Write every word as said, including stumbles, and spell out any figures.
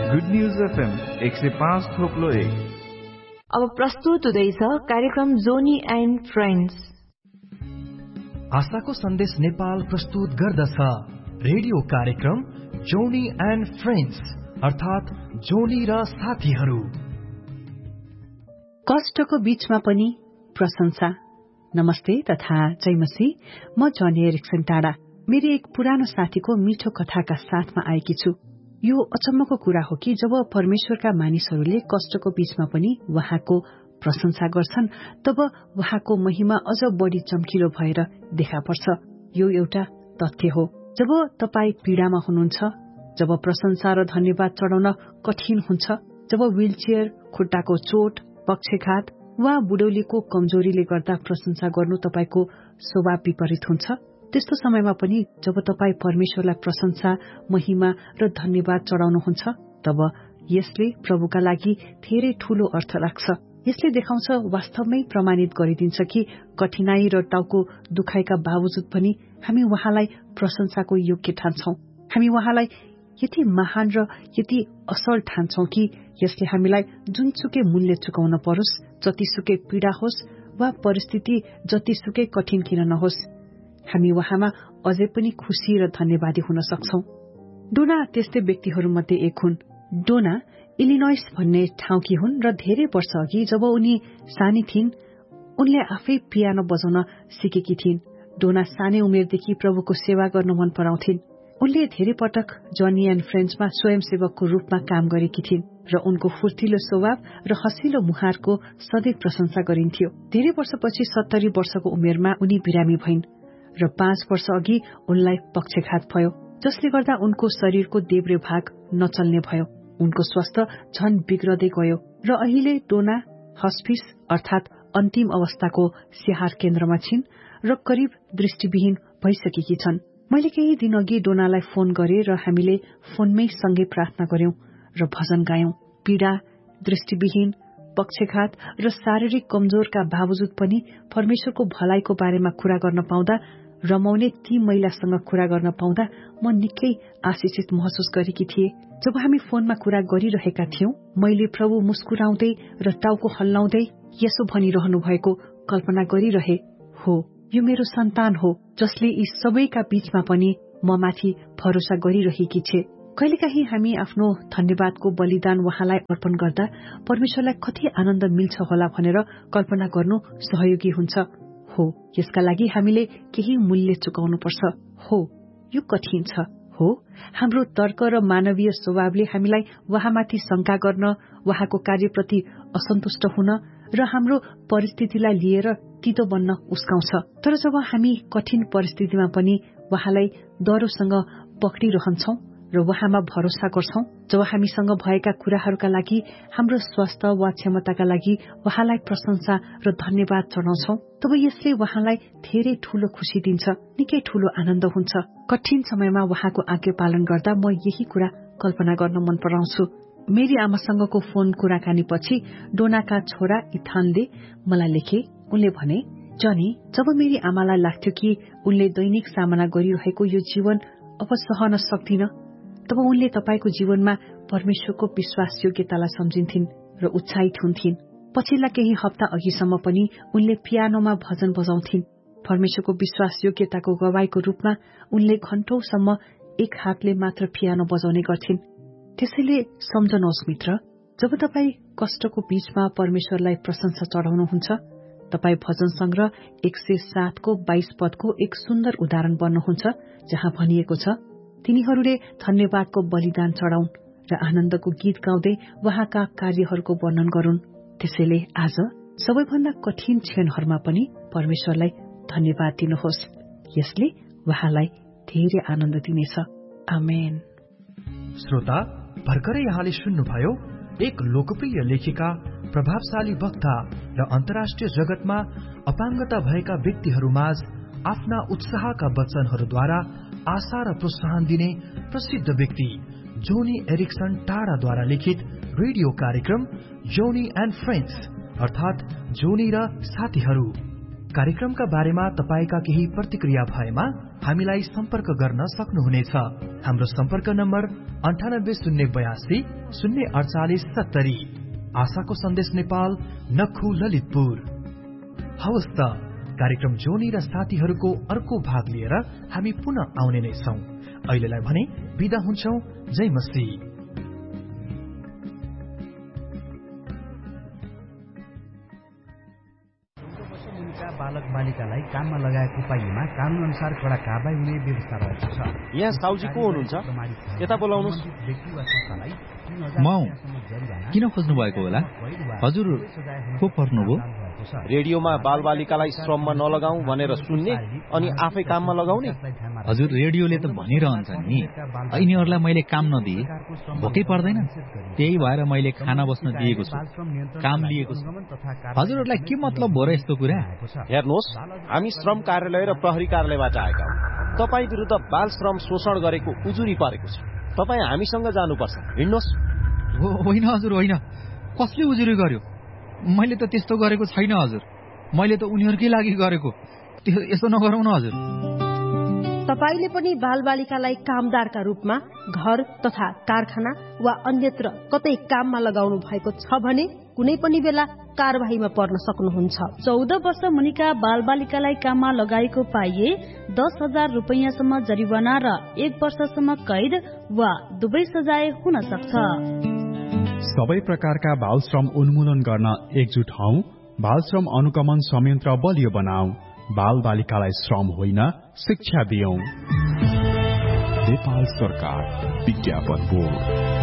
Good news FM एक सय पाँच थोप्लो एक। अब प्रस्तुत हुँदैछ कार्यक्रम जोनी एन्ड फ्रेन्ड्स। आशाको सन्देश नेपाल प्रस्तुत गर्दछ रेडियो कार्यक्रम जोनी एन्ड फ्रेन्ड्स, अर्थात् जोनी र साथीहरू। कष्टको बीचमा पनि प्रशंसा। नमस्ते तथा जयमसी, म जनी एरिक्सन टाढा मेरी एक पुरानो साथीको मिठो कथाका साथमा आएकी छु। यो अचम्मको कुरा हो कि जब परमेश्वरका मानिसहरूले कष्टको बीचमा पनि उहाँको प्रशंसा गर्छन्, तब उहाँको महिमा अझ बढी चम्किलो भएर देखा पर्छ। यो एउटा तथ्य हो। जब तपाई पीड़ामा हुनुहुन्छ, जब प्रशंसा र धन्यवाद चढाउन कठिन हुन्छ, जब व्हीलचेयर, खुट्टाको चोट, पक्षघात वा बुढौलीको कमजोरीले गर्दा प्रशंसा गर्नु तपाईको स्वभाव विपरीत हुन्छ, त्यस्तो समयमा पनि जब तपाई परमेश्वरलाई प्रशंसा, महिमा र धन्यवाद चढाउनुहुन्छ, तब यसले प्रभुका लागि धेरै ठूलो अर्थ राख्छ। यसले देखाउँछ, वास्तवमै प्रमाणित गरिदिन्छ कि कठिनाई र टाउको दुखाइका बावजुद पनि हामी उहाँलाई प्रशंसाको योग्य ठान्छौं। हामी उहाँलाई यति महान र यति असल ठान्छौं कि यसले हामीलाई जुनसुकै मूल्य चुकाउन परोस्, जतिसुकै पीड़ा होस् वा परिस्थिति जतिसुकै कठिन किन नहोस्, हामी उहाँमा अझै पनि खुशी र धन्यवादी हुन सक्छौं। डोना त्यस्तै व्यक्तिहरूमध्ये एक हुन्। डोना इलिनोइस भन्ने ठाउँकी हुन् र धेरै वर्ष अघि जब उनी सानी थिइन्, उनले आफै पियानो बजाउन सिकेकी थिइन्। डोना सानै उमेरदेखि प्रभुको सेवा गर्न मन पराउँथिन्। उनले धेरै पटक जनी एन्ड फ्रेन्ड्समा स्वयंसेवकको रूपमा काम गरेकी थिइन् र उनको फुर्तिलो स्वभाव र हँसिलो मुहारको सदैव प्रशंसा गरिन्थ्यो। धेरै वर्षपछि सत्तरी वर्षको उमेरमा उनी बिरामी भइन् र पाँच वर्ष अघि उनलाई पक्षघात भयो, जसले गर्दा उनको शरीरको देब्रे भाग नचल्ने भयो। उनको स्वास्थ्य झन बिग्रदै गयो र अहिले डोना हस्पिस अर्थात अन्तिम अवस्थाको स्याहार केन्द्रमा छिन् र करिब दृष्टिविहीन भइसकेकी छन्। मैले केही दिन अघि डोनालाई फोन गरे र हामीले फोनमै सँगै प्रार्थना गर्यौं र भजन गायौं। पीड़ा, दृष्टिविहीन, पक्षघात र शारीरिक कमजोरका बावजुद पनि परमेश्वरको भलाइको बारेमा कुरा गर्न पाउँदा, रमाउने ती महिलासँग कुरा गर्न पाउँदा म निकै आशिषित महसुस गरेकी थिए। जब हामी फोनमा कुरा गरिरहेका थियौं, मैले प्रभु मुस्कुराउँदै र टाउको हल्लाउँदै यसो भनिरहनु भएको कल्पना गरिरहे, हो यो मेरो सन्तान हो जसले यी सबैका बीचमा पनि म माथि भरोसा गरिरहेकी छे। कहिलेकाहीँ हामी आफ्नो धन्यवादको बलिदान उहाँलाई अर्पण गर्दा परमेश्वरलाई कति आनन्द मिल्छ होला भनेर कल्पना गर्नु सहयोगी हुन्छ। हो, यसका लागि हामीले केही मूल्य चुकाउनुपर्छ। हो, यो कठिन छ। हो, हाम्रो तर्क र मानवीय स्वभावले हामीलाई उहाँमाथि शंका गर्न, उहाँको कार्यप्रति असन्तुष्ट हुन र हाम्रो परिस्थितिलाई लिएर तितो बन्न उस्काउँछ। तर जब हामी कठिन परिस्थितिमा पनि उहाँलाई डरोसँग पक्रिरहन्छौं र उहाँमा भरोसा गर्छौं, जब हामीसँग भएका कुराहरूका लागि, हाम्रो स्वास्थ्य वा क्षमताका लागि उहाँलाई प्रशंसा र धन्यवाद चढाउँछौं, तब यसले उहाँलाई धेरै ठूलो खुशी दिन्छ, निकै ठूलो आनन्द हुन्छ। कठिन समयमा उहाँको आज्ञा पालन गर्दा म यही कुरा कल्पना गर्न मन पराउँछु। मेरी आमासँगको फोन कुराकानी पछि डोनाका छोरा इथानले मलाई लेखे। उनले भने, जनी, जब मेरी आमालाई लाग्थ्यो कि उनले दैनिक सामना गरिरहेको यो जीवन अब सहन सक्दिन, तब उनले तपाईको जीवनमा परमेश्वरको विश्वास योग्यतालाई सम्झिन्थिन् र उत्साहित हुन्थिन्। पछिल्ला केही हप्ता अघिसम्म पनि उनले पियानोमा भजन बजाउँथिन्। परमेश्वरको विश्वास योग्यताको गवाईको रूपमा उनले घण्टौंसम्म एक हातले मात्र पियानो बजाउने गर्थिन्। त्यसैले सम्झनुहोस् मित्र, जब तपाई कष्टको बीचमा परमेश्वरलाई प्रशंसा चढाउनुहुन्छ, तपाई भजन संग्रह एक सय सातको बाइस पदको एक सुन्दर उदाहरण बन्नुहुन्छ, जहाँ भनिएको छ, तिनीहरूले धन्यवादको बलिदान चढाउन् र आनन्दको गीत गाउँदै उहाँका कार्यहरूको वर्णन गरून्। त्यसैले आज सबैभन्दा कठिन क्षणहरूमा पनि परमेश्वरलाई धन्यवाद दिनुहोस्। यसले उहाँलाई धेरै आनन्द दिनेछ। आमेन। श्रोता, भर्खरै यहाँले सुन्नुभयो एक लोकप्रिय लेखिका, प्रभावशाली वक्ता र अन्तर्राष्ट्रिय जगतमा अपाङ्गता भएका व्यक्तिहरूमाझ आफ्ना उत्साहका वचनहरूद्वारा आशा र प्रोत्साहन दिने प्रसिद्ध व्यक्ति जोनी एरिक्सन टाढाद्वारा लिखित रेडियो कार्यक्रम जोनी एन्ड फ्रेन्ड्स, अर्थात् जोनी र साथीहरू। कार्यक्रमका बारेमा तपाईका केही प्रतिक्रिया भएमा हामीलाई सम्पर्क गर्न सक्नुहुनेछ। हाम्रो सम्पर्क नम्बर अन्ठानब्बे शून्य बयासी शून्य अडचालिस सत्तरी। आशाको सन्देश नेपाल, नखु, ललितपुर। हवस् त, कार्यक्रम जोनी र साथीहरूको अर्को भाग लिएर हामी पुनः आउने नै छौं। अहिलेलाई भने बिदा हुन्छौं। जय मसी। बालक बालिकालाई काममा लगाएको पाइएमा कानून अनुसार कडा कारबाही हुने व्यवस्था रहेको छ। यहाँ साउजी को हुनुहुन्छ? यता बोलाउनुस्। म किन खोज्नु भएको होला? हजुर को पर्नुभयो? रेडियोमा बालबालिकालाई श्रममा नलगाऊ भनेर सुन्ने अनि आफै काममा लगाउने। हजुर रेडियोले त भनिरहन्छ नि, यिनीहरूलाई मैले काम नदिए भोकै पर्दैन, त्यही भएर मैले खाना बस्न दिएको छु, काम लिएको छु। हजुरहरूलाई के मतलब हो र यस्तो कुरा? हेर्नुहोस्, हामी श्रम कार्यालय र प्रहरी कार्यालयबाट आएका हौं। तपाईँ विरुद्ध बाल श्रम शोषण गरेको उजुरी परेको छ। तपाईँ हामीसँग जानुपर्छ। हिँड्नुहोस्। होइन हजुर होइन, कसले उजुरी गर्यो? मैले त त्यस्तो गरेको छैन हजुर, मैले त उनीहरूकै लागि गरेको। यसो नगरौँ न हजुर। तपाईले पनि बालबालिकालाई कामदारका रूपमा घर तथा कारखाना वा अन्यत्र कतै काममा लगाउनु भएको छ भने कुनै पनि बेला कारबाहीमा पर्न सक्नुहुन्छ। चौध वर्ष मुनिका बालबालिकालाई काममा लगाएको पाइए दस हजार रुपियाँसम्म जरिवाना र एक वर्षसम्म कैद वा दुवै सजाय हुन सक्छ। सबै प्रकारका बाल श्रम उन्मूलन गर्न एकजुट हौ। बाल श्रम अनुगमन संयन्त्र बलियो बनाऊ। बाल बालिकालाई श्रम होइन, शिक्षा दियौं। नेपाल सरकार विज्ञापन बोर्ड।